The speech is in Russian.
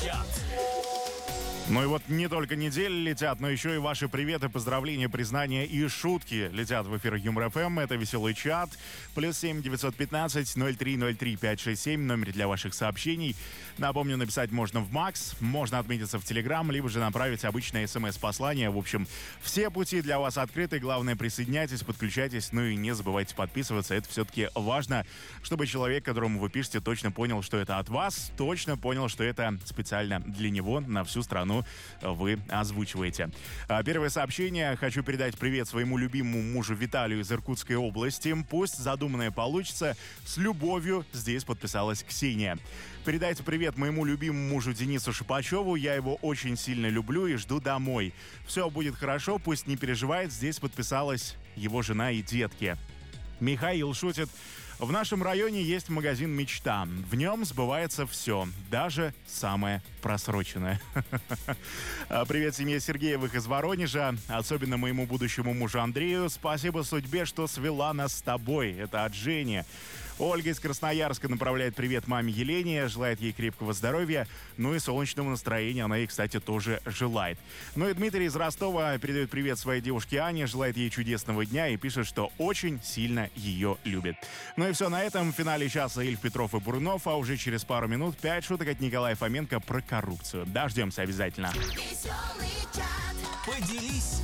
чат. Ну и вот не только недели летят, но еще и ваши приветы, поздравления, признания и шутки летят в эфир Юмор ФМ. Это веселый чат. +7 915 0303 567, номер для ваших сообщений. Напомню, написать можно в Макс, можно отметиться в Телеграм, либо же направить обычное СМС-послание. В общем, все пути для вас открыты. Главное, присоединяйтесь, подключайтесь, ну и не забывайте подписываться. Это все-таки важно, чтобы человек, которому вы пишете, точно понял, что это от вас, точно понял, что это специально для него на всю страну вы озвучиваете. Первое сообщение. Хочу передать привет своему любимому мужу Виталию из Иркутской области. Пусть задуманное получится. С любовью. Здесь подписалась Ксения. Передайте привет моему любимому мужу Денису Шипачеву. Я его очень сильно люблю и жду домой. Все будет хорошо, пусть не переживает. Здесь подписалась его жена и детки. Михаил шутит. В нашем районе есть магазин «Мечта». В нем сбывается все, даже самое просроченное. Привет семье Сергеевых из Воронежа, особенно моему будущему мужу Андрею. Спасибо судьбе, что свела нас с тобой. Это от Жени. Ольга из Красноярска направляет привет маме Елене, желает ей крепкого здоровья, ну и солнечного настроения она ей, кстати, тоже желает. Ну и Дмитрий из Ростова передает привет своей девушке Ане, желает ей чудесного дня и пишет, что очень сильно ее любит. Ну и все на этом. В финале часа Ильф, Петров и Бурунов, а уже через пару минут 5 шуток от Николая Фоменко про коррупцию. Дождемся обязательно. Поделись